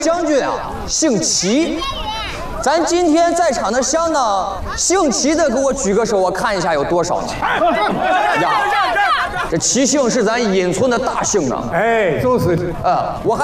将军啊，姓齐。咱今天在场的乡呢，姓齐的给我举个手，我看一下有多少呢？呀，这齐姓是咱尹村的大姓呢。 哎，就是我还。